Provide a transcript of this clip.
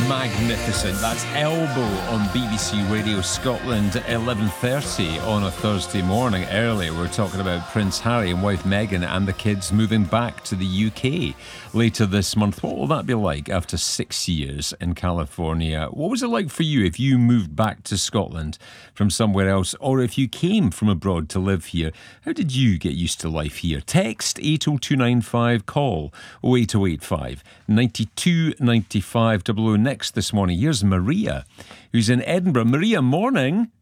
Magnificent. That's Elbow on BBC Radio Scotland at 11:30 on a Thursday morning. Earlier, we're talking about Prince Harry and wife Meghan and the kids moving back to the UK later this month. What will that be like after 6 years in California? What was it like for you if you moved back to Scotland from somewhere else, or if you came from abroad to live here? How did you get used to life here? Text 80295, call 08085 92 95 00. Next this morning, here's Maria, who's in Edinburgh. Maria, morning.